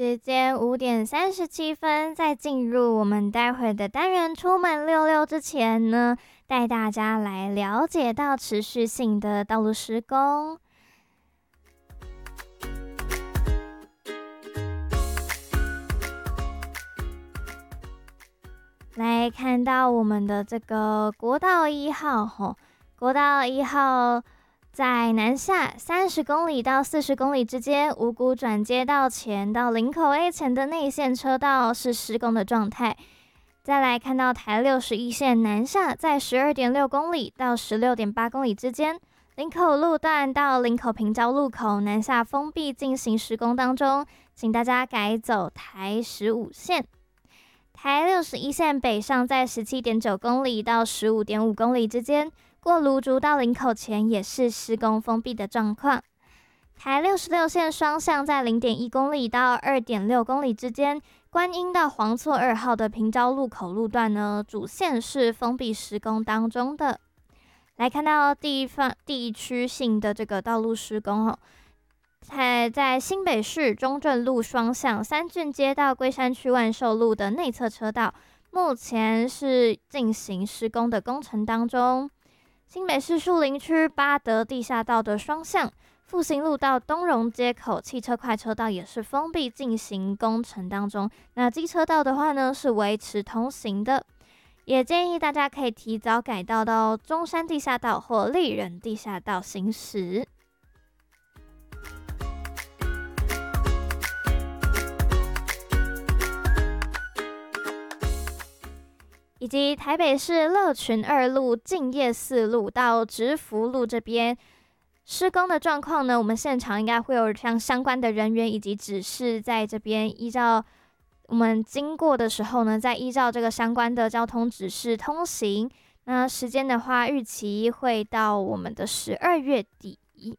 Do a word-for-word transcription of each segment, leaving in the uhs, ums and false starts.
时间五点三十七分，在进入我们待会的单元出门溜溜之前呢，带大家来了解到持续性的道路施工。来看到我们的这个国道一号吼，国道一号在南下三十公里到四十公里之间，五股转接道前到林口 A 前的内线车道是施工的状态。再来看到台六十一线南下，在十二点六公里到十六点八公里之间，林口路段到林口平交路口南下封闭进行施工当中，请大家改走台十五线。台六十一线北上，在十七点九公里到十五点五公里之间，过芦竹到林口前也是施工封闭的状况。台六十六线双向在 零点一公里到 二点六公里之间，观音到黄厝二号的平交路口路段呢，主线是封闭施工当中的。来看到地方地区性的这个道路施工哦。在在新北市中正路双向三郡街到龟山区万寿路的内侧车道，目前是进行施工的工程当中。新北市树林区八德地下道的双向，复兴路到东荣街口汽车快车道也是封闭进行工程当中。那机车道的话呢，是维持通行的。也建议大家可以提早改道到中山地下道或立人地下道行驶。以及台北市乐群二路、敬业四路到直福路这边施工的状况呢，我们现场应该会有像相关的人员以及指示在这边依照我们经过的时候呢，再依照这个相关的交通指示通行。那时间的话，预期会到我们的十二月底。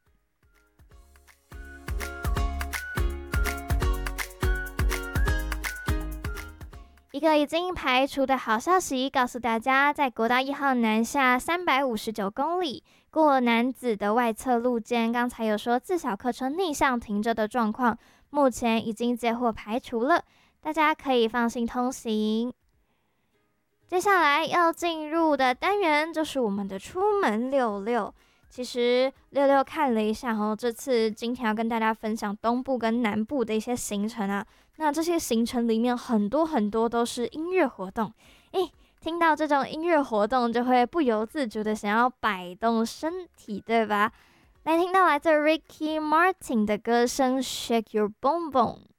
一个已经排除的好消息告诉大家，在国道一号南下三百五十九公里，过楠梓的外侧路肩，刚才有说自小客车逆向停着的状况，目前已经接获排除了，大家可以放心通行。接下来要进入的单元就是我们的出门溜溜。其实溜溜看了一下哦，这次今天要跟大家分享东部跟南部的一些行程啊。那这些行程里面很多很多都是音乐活动，诶，听到这种音乐活动就会不由自主的想要摆动身体，对吧？来听到来自 Ricky Martin 的歌声 Shake Your Boom Boom。